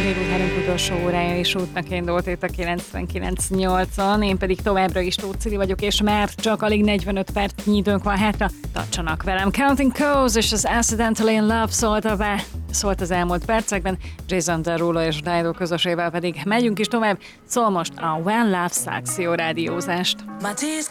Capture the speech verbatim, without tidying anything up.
délutánunk utolsó órája is útnak indult itt a kilencvenkilenc nyolcon, én pedig továbbra is Tóth Cili vagyok, és már csak alig negyvenöt percnyi időnk van hátra. Tartsanak velem! Counting Crows és az Accidentally in Love szólta be, szólt az elmúlt percekben, Jason Derulo és Dido közösével pedig megyünk is tovább, szól most a When Love Sucks jó rádiózást.